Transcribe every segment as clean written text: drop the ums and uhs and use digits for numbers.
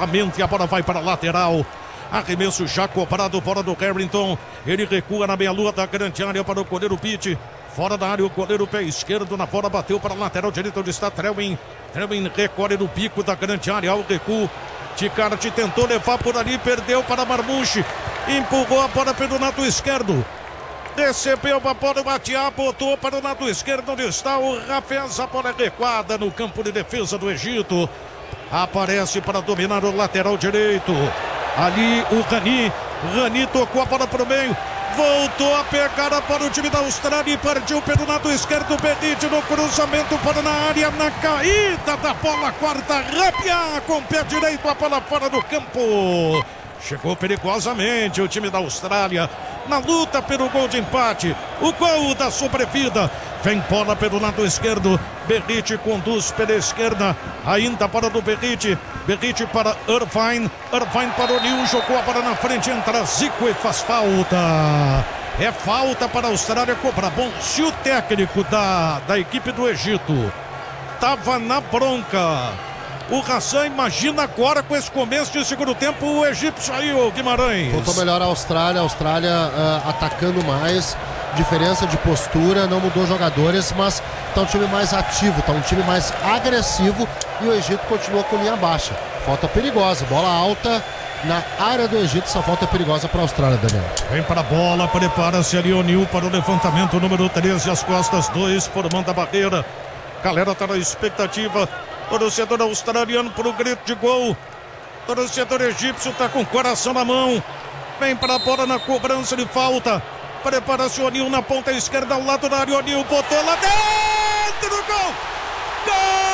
novamente. A bola vai para a lateral. Arremesso já cobrado, bola do Harrington. Ele recua na meia-lua da grande área para o goleiro Pitt. Fora da área, o goleiro pé esquerdo na bola, bateu para a lateral direita, onde está Trelwin. Trelwin recolhe no pico da grande área, ao recuo. Ticarte tentou levar por ali, perdeu para Marmouche. Empurrou a bola pelo lado esquerdo. Recebeu a bola, o Matiá botou para o lado esquerdo, onde está o Rafez. A bola recuada no campo de defesa do Egito. Aparece para dominar o lateral direito. Ali o Rani. Rani tocou a bola para o meio. Voltou a pegar a bola o time da Austrália e partiu pelo lado esquerdo. Benite no cruzamento para na área, na caída da bola. Quarta Rabia com o pé direito, a bola fora do campo. Chegou perigosamente o time da Austrália na luta pelo gol de empate. O gol da sobrevida. Vem bola pelo lado esquerdo. Benite conduz pela esquerda. Ainda para do Benite. Benite para Irvine. Irvine para o Nil. Jogou a bola na frente. Entra Zico e faz falta. É falta para a Austrália cobrar. Bom, se o técnico da equipe do Egito estava na bronca, o Hassan, imagina agora com esse começo de segundo tempo, o Egito saiu, Guimarães. Voltou melhor a Austrália atacando mais, diferença de postura, não mudou jogadores, mas está um time mais ativo, está um time mais agressivo e o Egito continua com linha baixa. Falta perigosa, bola alta na área do Egito, essa falta é perigosa para a Austrália, Daniel. Vem para a bola, prepara-se ali o Nil para o levantamento, número 13, as costas 2, formando a barreira. Galera está na expectativa. Torcedor australiano para o grito de gol. Torcedor egípcio está com o coração na mão. Vem para a bola na cobrança de falta. Prepara-se o O'Neal na ponta esquerda, ao lado da área. O'Neal botou lá dentro. Gol! Gol!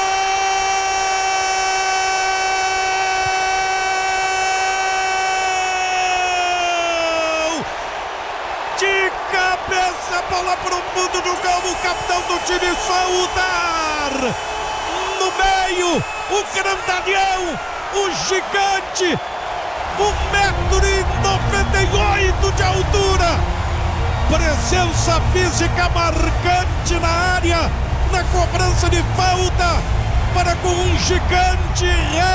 De cabeça, bola para o fundo do gol. O capitão do time saudar. No meio, o grandalhão, o gigante, 1,98 m de altura. Presença física marcante na área, na cobrança de falta, para com um gigante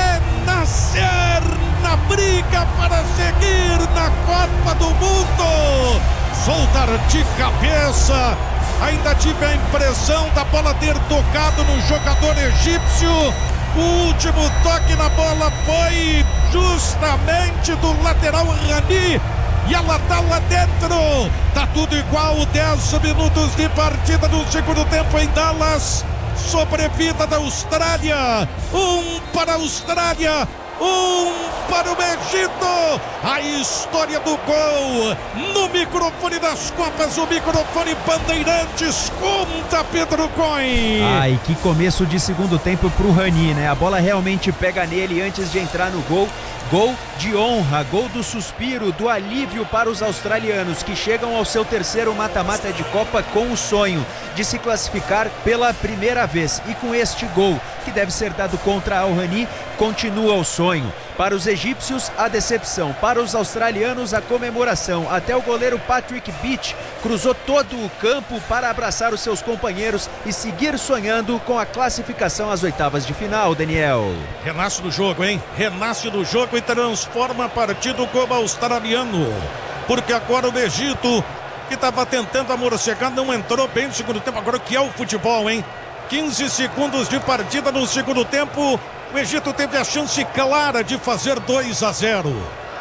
renascer na briga para seguir na Copa do Mundo. Soltar de cabeça. Ainda tive a impressão da bola ter tocado no jogador egípcio. O último toque na bola foi justamente do lateral Rani. E ela tá lá dentro. Tá tudo igual, 10 minutos de partida do segundo tempo em Dallas. Sobrevida da Austrália. 1 para a Austrália. 1 para o Egito. A história do gol no microfone das Copas, o microfone Bandeirantes, conta Pedro Coin. Ai, que começo de segundo tempo pro Rani, né? A bola realmente pega nele antes de entrar no gol. Gol de honra, gol do suspiro, do alívio para os australianos que chegam ao seu terceiro mata-mata de Copa com o sonho de se classificar pela primeira vez. E com este gol, que deve ser dado contra Al Rani, continua o sonho. Para os egípcios, a decepção. Para os australianos, a comemoração. Até o goleiro Patrick Beach cruzou todo o campo para abraçar os seus companheiros e seguir sonhando com a classificação às oitavas de final, Daniel. Renasce do jogo, hein? Renasce do jogo e transforma a partida como australiano. Porque agora o Egito, que estava tentando amorcegar, não entrou bem no segundo tempo. Agora o que é o futebol, hein? 15 segundos de partida no segundo tempo. O Egito teve a chance clara de fazer 2-0.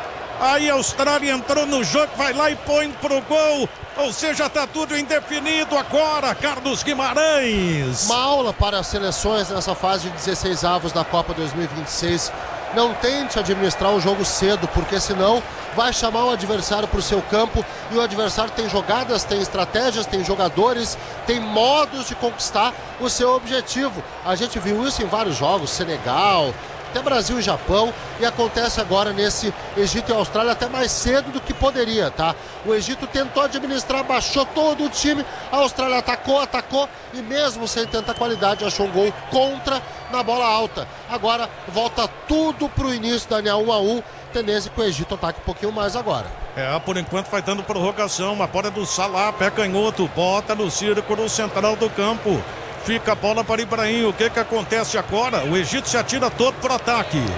Aí a Austrália entrou no jogo, vai lá e põe pro gol. Ou seja, tá tudo indefinido agora, Carlos Guimarães. Uma aula para as seleções nessa fase de 16avos da Copa 2026. Não tente administrar o jogo cedo, porque senão vai chamar o adversário para o seu campo e o adversário tem jogadas, tem estratégias, tem jogadores, tem modos de conquistar o seu objetivo. A gente viu isso em vários jogos, Senegal, até Brasil e Japão, e acontece agora nesse Egito e Austrália até mais cedo do que poderia, tá? O Egito tentou administrar, baixou todo o time, a Austrália atacou e mesmo sem tanta qualidade achou um gol contra na bola alta. Agora volta tudo pro início, Daniel, 1-1, tendência que o Egito ataque um pouquinho mais agora. Por enquanto vai dando prorrogação, a bola é do Salah, pé canhoto, bota no círculo central do campo. Fica a bola para Ibrahim. O que acontece agora? O Egito se atira todo pro ataque.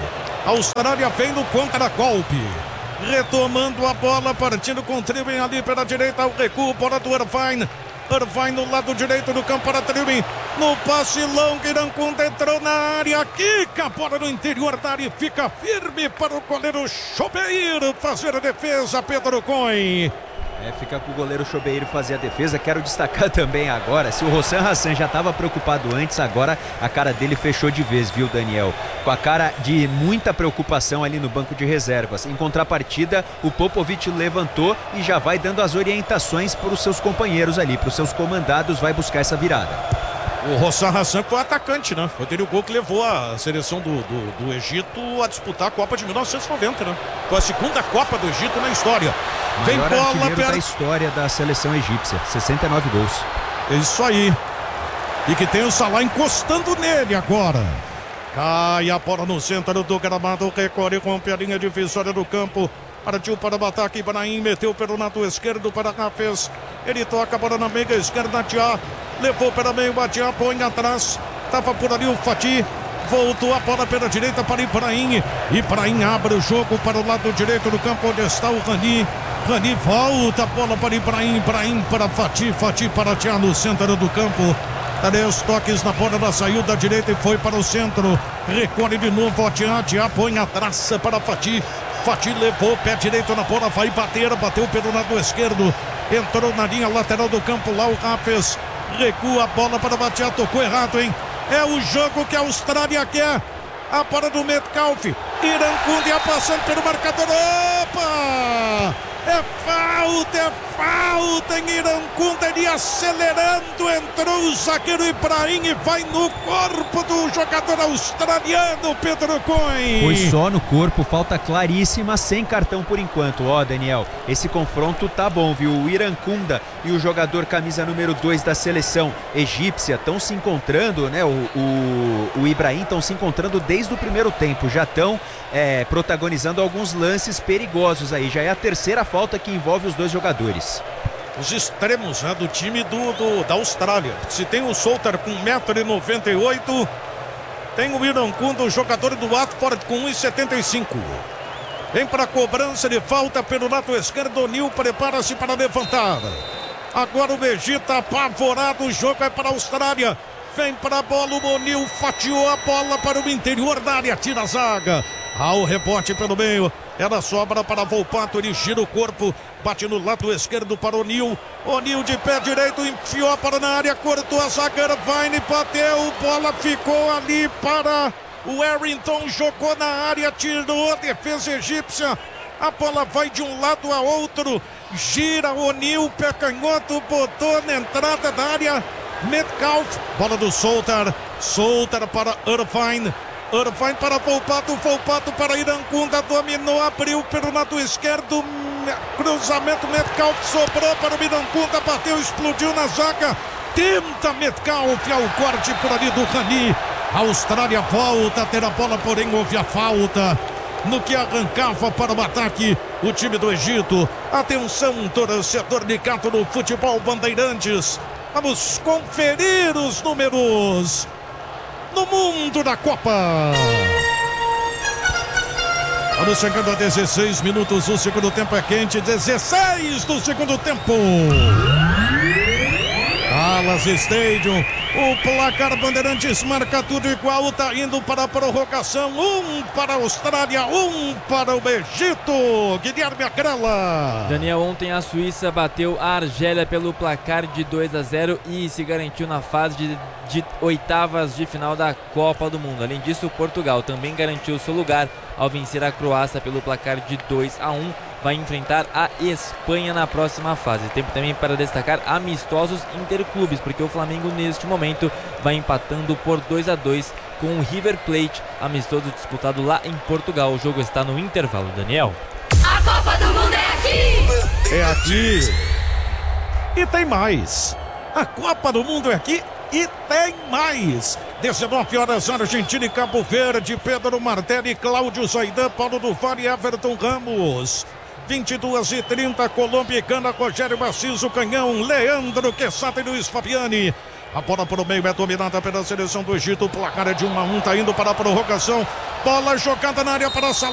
A Austrália vem no contra-golpe. Retomando a bola, partindo com o Tribin ali pela direita, o recuo, bola do Irvine. Irvine no lado direito do campo para Tribin. No passe longo, Irankunda entrou na área, quica a bola no interior da área e fica firme para o goleiro Chobeiro fazer a defesa, Pedro Coin. Fica com o goleiro Chobeiro fazer a defesa. Quero destacar também agora, se o Rossan Hassan já estava preocupado antes, agora a cara dele fechou de vez, viu, Daniel? Com a cara de muita preocupação ali no banco de reservas. Em contrapartida, o Popovic levantou e já vai dando as orientações para os seus companheiros ali, para os seus comandados, vai buscar essa virada. O Rossan Hassan foi o atacante, né? Foi o gol que levou a seleção do Egito a disputar a Copa de 1990, né? Foi a segunda Copa do Egito na história. Vem bola da história da seleção egípcia, 69 gols. É isso aí. E que tem o Salah encostando nele agora. Cai a bola no centro do gramado, recorre com a linha divisória do campo. Partiu para o ataque, Ibrahim meteu pelo lado esquerdo para Hafez. Ele toca a bola na meia esquerda, Tia. Levou pela meio, Tia põe atrás. Tava por ali o Fatih. Voltou a bola pela direita para Ibrahim. Ibrahim abre o jogo para o lado direito do campo, onde está o Rani. Rani volta a bola para Ibrahim. Ibrahim para Fatih. Fatih para Tia no centro do campo. 3 toques na bola, ela saiu da direita e foi para o centro. Recolhe de novo a Tia põe atrás para Fatih. Fatih levou pé direito na bola, vai bater, bateu pelo lado esquerdo. Entrou na linha lateral do campo lá o Hafez. Recua a bola para Batia, tocou errado, hein? É o jogo que a Austrália quer. A bola do Metcalf. Irankunda passando pelo marcador. Opa! É falta em Irankunda, ele acelerando, entrou o zagueiro Ibrahim e vai no corpo do jogador australiano, Pedro Coin. Foi só no corpo, falta claríssima, sem cartão por enquanto. Ó, Daniel, esse confronto tá bom, viu? O Irankunda e o jogador camisa número 2 da seleção egípcia estão se encontrando, né? O Ibrahim estão se encontrando desde o primeiro tempo, já estão protagonizando alguns lances perigosos aí, já é a terceira falta que envolve os dois jogadores. Os extremos, né, do time da Austrália. Se tem o Soutar com 1,98 m, tem o Irankunda, o jogador do Watford, com 1,75 m. Vem para a cobrança de falta pelo lado esquerdo, o Nil prepara-se para levantar. Agora o Egito apavorado, o jogo é para a Austrália. Vem para a bola, o Monil fatiou a bola para o interior da área, tira a zaga. Ao rebote pelo meio, ela sobra para Volpato, ele gira o corpo, bate no lado esquerdo para o Nil. O Nil de pé direito, enfiou a bola na área, cortou a zaga, Vine bateu, bola ficou ali para o Harrington, jogou na área, tirou a defesa egípcia. A bola vai de um lado a outro, gira o Nil, pé canhoto, botou na entrada da área. Metcalf, bola do Soutar para Irvine. Irvine para Volpato para Irankunda, dominou, abriu pelo lado esquerdo, cruzamento, Metcalf sobrou para o Irankunda, bateu, explodiu na zaga, tenta Metcalf ao corte por ali do Rani. A Austrália volta a ter a bola, porém houve a falta no que arrancava para o ataque o time do Egito. Atenção, torcedor ligado no futebol Bandeirantes, vamos conferir os números no mundo da Copa. Vamos chegando a 16 minutos, o segundo tempo é quente, 16 do segundo tempo. Dallas Stadium, o placar Bandeirantes marca tudo igual, tá indo para a prorrogação, 1 para a Austrália, 1 para o Egito. Guilherme Agrela. Daniel, ontem a Suíça bateu a Argélia pelo placar de 2-0 e se garantiu na fase de oitavas de final da Copa do Mundo. Além disso, Portugal também garantiu seu lugar ao vencer a Croácia pelo placar de 2-1. Vai enfrentar a Espanha na próxima fase. Tempo também para destacar amistosos interclubes, porque o Flamengo neste momento vai empatando por 2-2 com o River Plate, amistoso disputado lá em Portugal. O jogo está no intervalo, Daniel. A Copa do Mundo é aqui! É aqui. E tem mais. A Copa do Mundo é aqui e tem mais. 19 horas, Argentina e Cabo Verde, Pedro Martelli, Cláudio Zaidan, Paulo do Vale, Everton Ramos. 22h30, Colômbia e Gana, Rogério Macizo, Canhão, Leandro Quesada e Luiz Fabiani. A bola por meio é dominada pela seleção do Egito, o placar é de 1-1, tá indo para a prorrogação. Bola jogada na área para